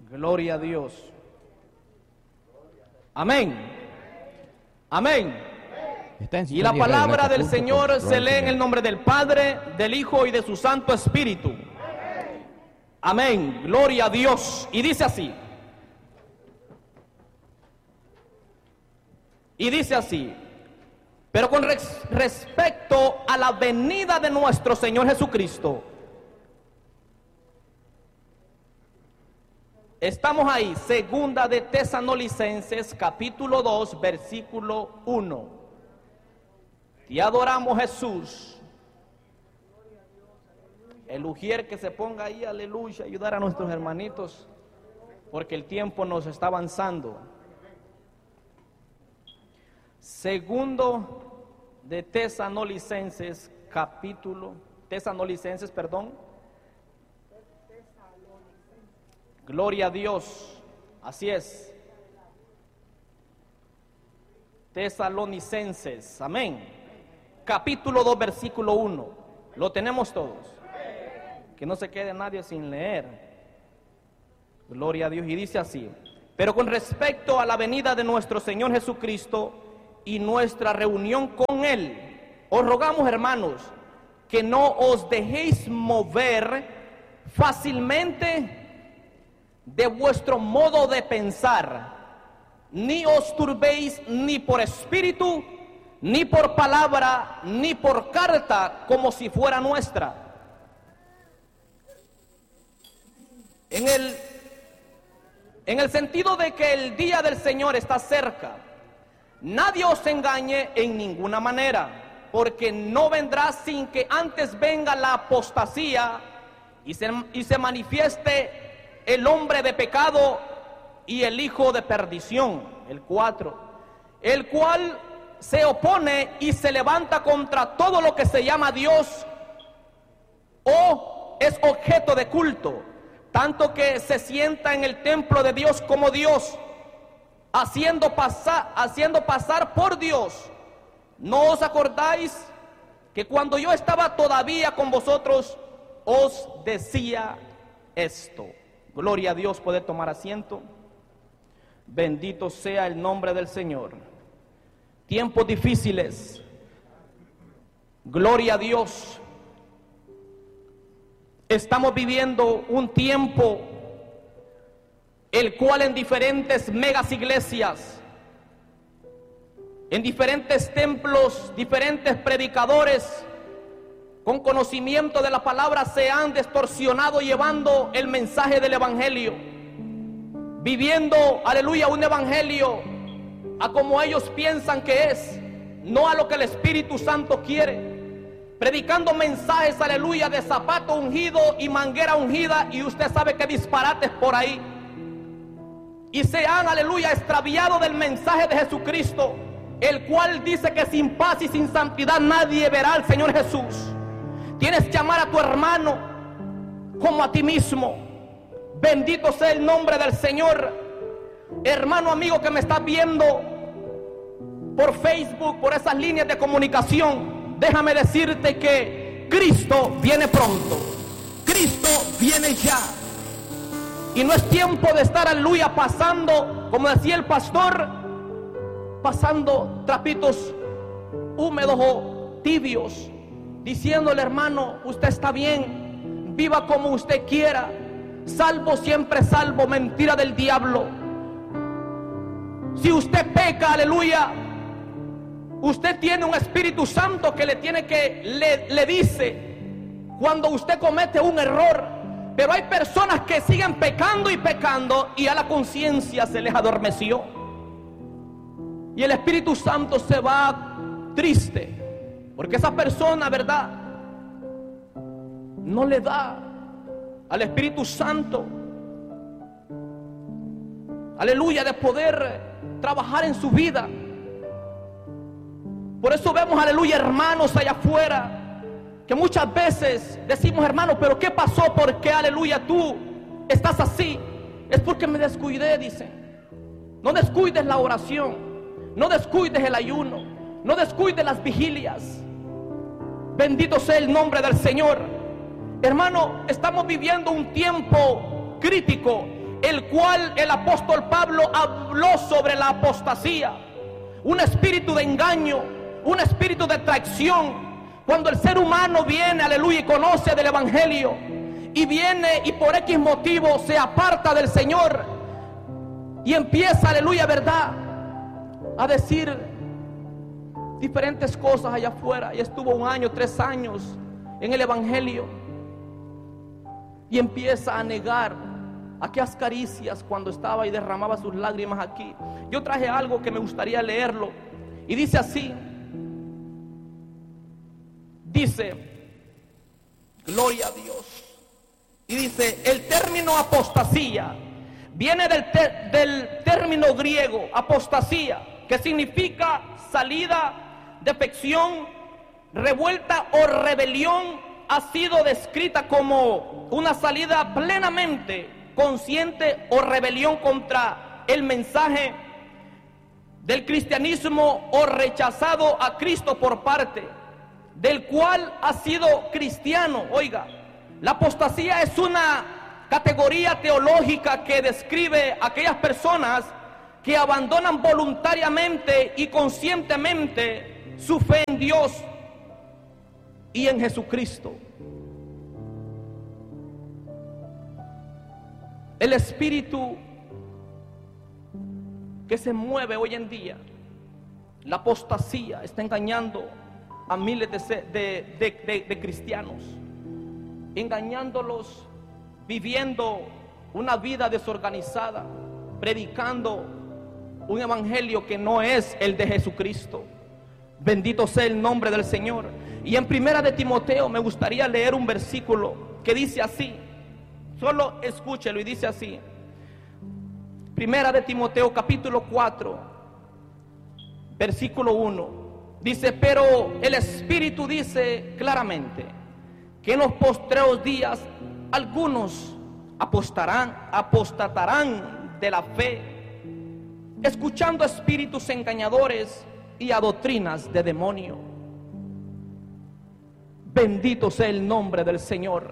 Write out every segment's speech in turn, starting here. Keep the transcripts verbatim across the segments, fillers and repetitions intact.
Gloria a Dios. Amén. Amén. Y la palabra del Señor se lee en el nombre del Padre, del Hijo y de su Santo Espíritu. Amén. Gloria a Dios. Y dice así. Y dice así. Pero con res respecto a la venida de nuestro Señor Jesucristo, estamos ahí, segunda de Tesalonicenses, capítulo dos, versículo uno. Te adoramos, Jesús. El ujier que se ponga ahí, aleluya, ayudar a nuestros hermanitos, porque el tiempo nos está avanzando. Segundo de Tesalonicenses, capítulo, Tesalonicenses, perdón. Gloria a Dios, así es. Tesalonicenses, amén. Capítulo dos, versículo uno. Lo tenemos todos. Que no se quede nadie sin leer. Gloria a Dios. Y dice así: pero con respecto a la venida de nuestro Señor Jesucristo y nuestra reunión con Él, os rogamos, hermanos, que no os dejéis mover fácilmente de vuestro modo de pensar, ni os turbéis ni por espíritu, ni por palabra, ni por carta, como si fuera nuestra. En el, en el sentido de que el día del Señor está cerca. Nadie os engañe en ninguna manera, porque no vendrá sin que antes venga la apostasía y se, y se manifieste el hombre de pecado y el hijo de perdición, el cuatro, el cual se opone y se levanta contra todo lo que se llama Dios o es objeto de culto, tanto que se sienta en el templo de Dios como Dios, haciendo pasar, haciendo pasar por Dios. ¿No os acordáis que cuando yo estaba todavía con vosotros os decía esto? Gloria a Dios. Poder tomar asiento. Bendito sea el nombre del Señor. Tiempos difíciles. Gloria a Dios. Estamos viviendo un tiempo el cual en diferentes megas iglesias, en diferentes templos, diferentes predicadores con conocimiento de la palabra se han distorsionado llevando el mensaje del evangelio, viviendo, aleluya, un evangelio a como ellos piensan que es, no a lo que el Espíritu Santo quiere, predicando mensajes, aleluya, de zapato ungido y manguera ungida, y usted sabe que disparates por ahí. Y se han, aleluya, extraviado del mensaje de Jesucristo, el cual dice que sin paz y sin santidad nadie verá al Señor Jesús. Tienes que amar a tu hermano como a ti mismo. Bendito sea el nombre del Señor. Hermano, amigo que me estás viendo por Facebook, por esas líneas de comunicación, déjame decirte que Cristo viene pronto. Cristo viene ya. Y no es tiempo de estar, aleluya, pasando, como decía el pastor, pasando trapitos húmedos o tibios, diciéndole, hermano, usted está bien, viva como usted quiera, salvo siempre salvo, mentira del diablo. Si usted peca, aleluya, usted tiene un Espíritu Santo que le tiene que, le, le dice cuando usted comete un error. Pero hay personas que siguen pecando y pecando y a la conciencia se les adormeció. Y el Espíritu Santo se va triste. Porque esa persona, ¿verdad?, no le da al Espíritu Santo, aleluya, de poder trabajar en su vida. Por eso vemos, aleluya, hermanos allá afuera, que muchas veces decimos, hermano, pero ¿qué pasó? ¿Por qué, aleluya, tú estás así? Es porque me descuidé, dicen. No descuides la oración, no descuides el ayuno, no descuides las vigilias. Bendito sea el nombre del Señor. Hermano, estamos viviendo un tiempo crítico el cual el apóstol Pablo habló sobre la apostasía, un espíritu de engaño, un espíritu de traición. Cuando el ser humano viene, aleluya, y conoce del evangelio, y viene y por X motivo se aparta del Señor, y empieza, aleluya, verdad, a decir diferentes cosas allá afuera, y estuvo un año, tres años en el evangelio, y empieza a negar aquellas caricias cuando estaba y derramaba sus lágrimas aquí. Yo traje algo que me gustaría leerlo, y dice así. Dice, gloria a Dios, y dice, el término apostasía viene del, ter, del término griego apostasía, que significa salida, defección, revuelta o rebelión. Ha sido descrita como una salida plenamente consciente o rebelión contra el mensaje del cristianismo o rechazado a Cristo por parte del cual ha sido cristiano. Oiga, la apostasía es una categoría teológica que describe a aquellas personas que abandonan voluntariamente y conscientemente su fe en Dios y en Jesucristo. El espíritu que se mueve hoy en día, la apostasía, está engañando a miles de, de, de, de, de cristianos, engañándolos, viviendo una vida desorganizada, predicando un evangelio que no es el de Jesucristo. Bendito sea el nombre del Señor. Y en primera de Timoteo me gustaría leer un versículo que dice así, solo escúchelo, y dice así. Primera de Timoteo capítulo cuatro, versículo uno. Dice, pero el Espíritu dice claramente que en los postreros días algunos apostarán, apostatarán de la fe, escuchando espíritus engañadores y a doctrinas de demonio. Bendito sea el nombre del Señor.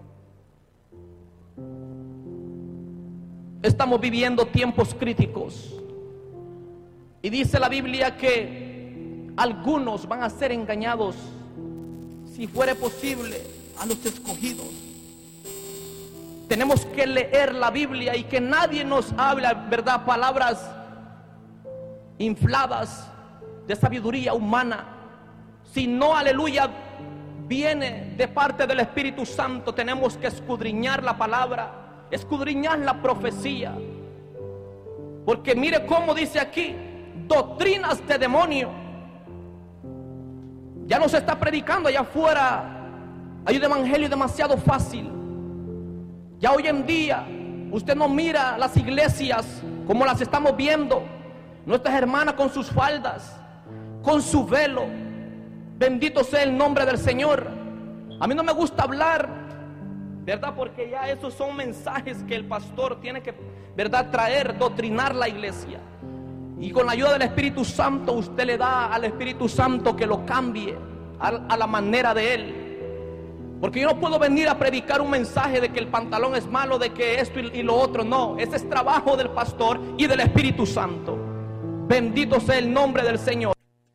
Estamos viviendo tiempos críticos, y dice la Biblia que algunos van a ser engañados, si fuere posible, a los escogidos. Tenemos que leer la Biblia y que nadie nos hable, verdad, palabras infladas de sabiduría humana, sino, aleluya, viene de parte del Espíritu Santo. Tenemos que escudriñar la palabra, escudriñar la profecía, porque mire cómo dice aquí, doctrinas de demonio. Ya no se está predicando allá afuera, hay un evangelio demasiado fácil. Ya hoy en día usted no mira las iglesias como las estamos viendo, nuestras hermanas con sus faldas, con su velo. Bendito sea el nombre del Señor. A mí no me gusta hablar, ¿verdad? Porque ya esos son mensajes que el pastor tiene que, ¿verdad?, traer, doctrinar la iglesia. Y con la ayuda del Espíritu Santo, usted le da al Espíritu Santo que lo cambie a, a la manera de Él. Porque yo no puedo venir a predicar un mensaje de que el pantalón es malo, de que esto y, y lo otro. No, ese es trabajo del pastor y del Espíritu Santo. Bendito sea el nombre del Señor.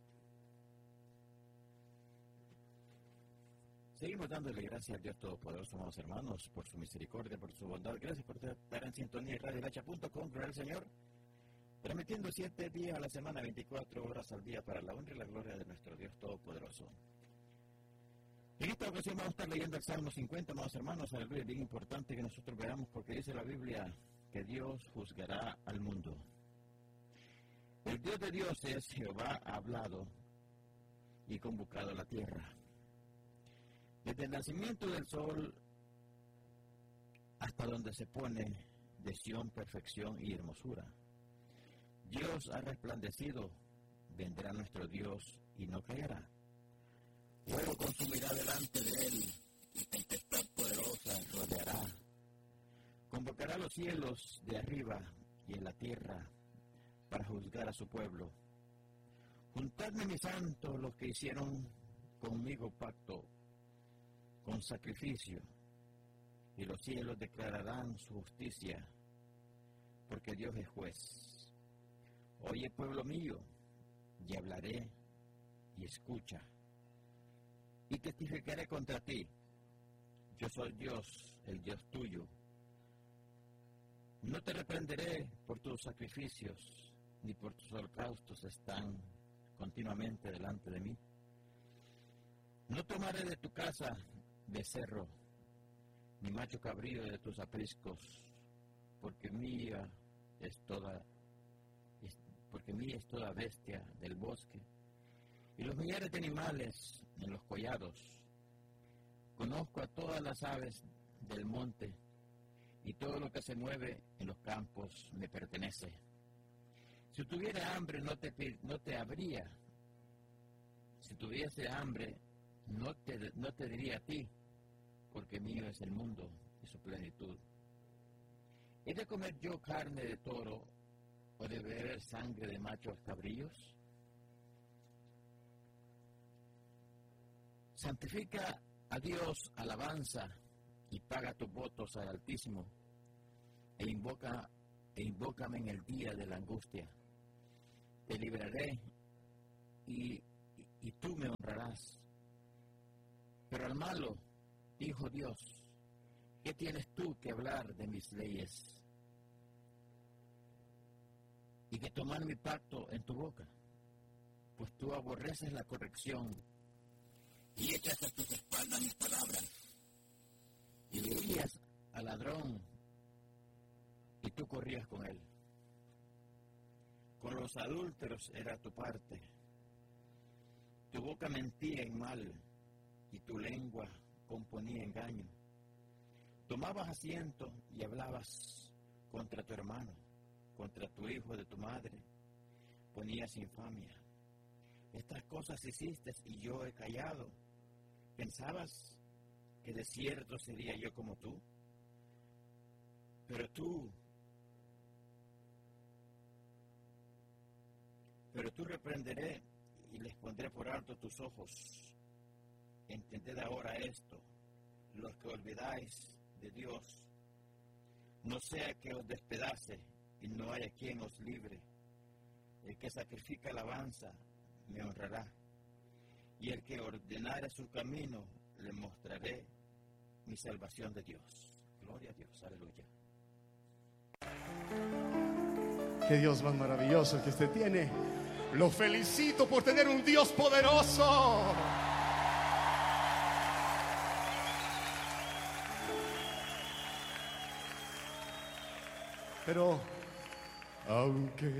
Seguimos dándole gracias a Dios Todopoderoso, amados hermanos, por su misericordia, por su bondad. Gracias por estar en sintonía de radio lacha punto com, gloria al Señor. Transmitiendo siete días a la semana, veinticuatro horas al día, para la honra y la gloria de nuestro Dios Todopoderoso. En esta ocasión vamos a estar leyendo el Salmo cincuenta, amados hermanos. Aleluya, es bien importante que nosotros veamos, porque dice la Biblia que Dios juzgará al mundo. El Dios de dioses, Jehová, ha hablado y convocado a la tierra. Desde el nacimiento del sol hasta donde se pone, de Sión, perfección y hermosura. Dios ha resplandecido, vendrá nuestro Dios y no caerá. Fuego consumirá delante de él, y tempestad poderosa rodeará. Convocará los cielos de arriba y en la tierra para juzgar a su pueblo. Juntadme, mis santos, los que hicieron conmigo pacto con sacrificio, y los cielos declararán su justicia, porque Dios es juez. Oye, pueblo mío, y hablaré y escucha, y testificaré contra ti. Yo soy Dios, el Dios tuyo. No te reprenderé por tus sacrificios, ni por tus holocaustos están continuamente delante de mí. No tomaré de tu casa becerro, ni macho cabrío de tus apriscos, porque mía es toda, es, porque mía es toda bestia del bosque, y los millares de animales en los collados. Conozco a todas las aves del monte, y todo lo que se mueve en los campos me pertenece. Si tuviera hambre, no te, no te habría. Si tuviese hambre, no te, no te diría a ti, porque mío es el mundo y su plenitud. ¿He de comer yo carne de toro o de beber sangre de machos cabríos? Santifica a Dios alabanza y paga tus votos al Altísimo, e invoca e invócame en el día de la angustia. Te libraré y, y, y tú me honrarás. Pero al malo dijo Dios, ¿qué tienes tú que hablar de mis leyes y que tomar mi pacto en tu boca? Pues tú aborreces la corrección y echas a tus espaldas mis palabras, y le huías al ladrón y tú corrías con él. Con los adúlteros era tu parte, tu boca mentía en mal y tu lengua componía engaño. Tomabas asiento y hablabas contra tu hermano, contra tu hijo de tu madre, ponías infamia. Estas cosas hiciste y yo he callado. ¿Pensabas que de cierto sería yo como tú? Pero tú, pero tú reprenderé y les pondré por alto tus ojos. Entended ahora esto, los que olvidáis de Dios, no sea que os despedace y no haya quien os libre. El que sacrifica alabanza me honrará, y el que ordenare su camino le mostraré mi salvación de Dios. Gloria a Dios, aleluya. Qué Dios más maravilloso que usted tiene. Lo felicito por tener un Dios poderoso. Pero aunque